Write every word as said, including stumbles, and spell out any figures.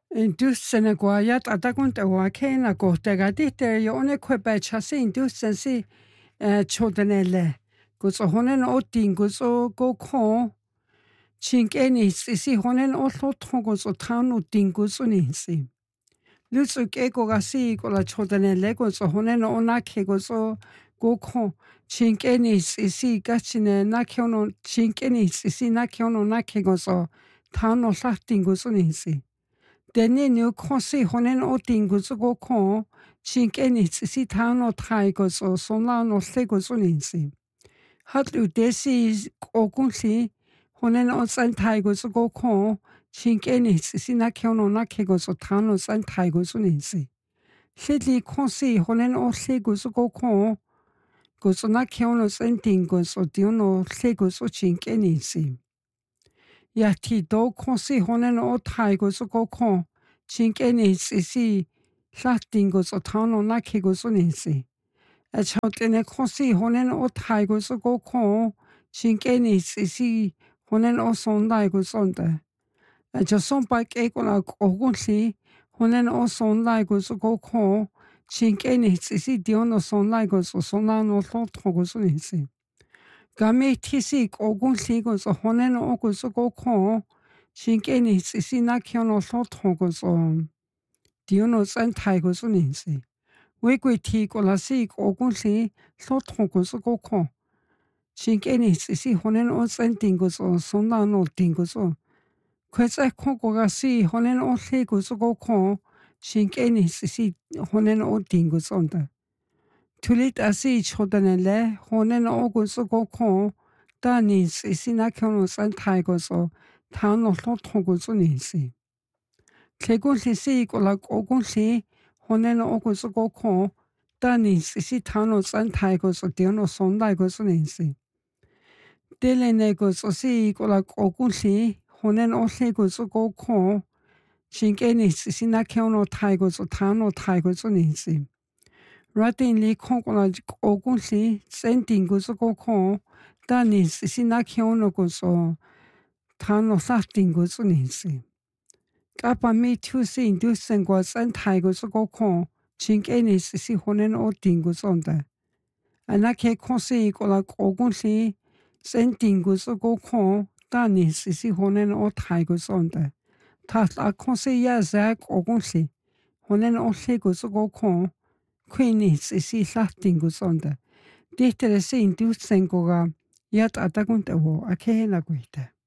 Indussen kwa yat atakunta wa kena ko tega dite yo one kwepa chase indussen si chodanele go so honen otin go so go ko chinkeni si honen otlo tongo so tanu dingo so ninsi lutsu ke go gasi ko la chodanele go so honen ona ke go so go ko chinkeni si gachine na kyono chinkeni si na kyono na ke go so tanu la dingo so ninsi Denne nu konse honen o dingus go kon chinkenis si tano traigos o sonano segos uninsi. Hatlu desi ogunsi honen o san taigos go kon chinkenis si nakiono nakegos o tano san taigos uninsi. Sidli konse honen o segos go kon gozo nakiono san dingos o diono segos o chinkenisi. Yati do konsi honen o taigos go kon chinkenis si lastingos o tano nakegos uninsi. A chotene konsi honen o taigos go kon chinkenis si honen o sondaigos onde. A jason pa kekola ogunsi honen o sondaigos go kon chinkenis si diono sondaigos o sonano lotogos uninsi. Game tisi ogunsi goes o honen o goes go kon chinkenis si nakiono lotogos on. Diono san taigos uninsi. Wegwe ti kolasi ogunsi lotogos go kon. Chinkenis si honen o san dingos o sonano dingos on. Kwesa kongogasi honen o legos go kon chinkenis si honen o dingos on. Tulit asi chodanele honen o goes go kon danis si nakiono san taigos o tano lotogos uninsi. Tlegunsi si kola ogunsi honen o goes go kon danis si tano san taigos o diono sondaigos uninsi. Delenegos o si kola ogunsi honen o legos go kon chinkenis si nakiono taigos o tano taigos uninsi. Ratin li kongola ogunsi sendingos go kon danis si nakiono gozo tano sastingos uninsi. Kapa mi tusi indusen go san taigos go kon chinkenis si honen o dingos onde. Anake konsi kola ogunsi sendingos go kon danis si honen o taigos onde. Tatla konsi ya zak ogunsi honen o legos go kon Quenis si lastingos onde. Dihtere si indusen goga yat atagunte wo akehena guite.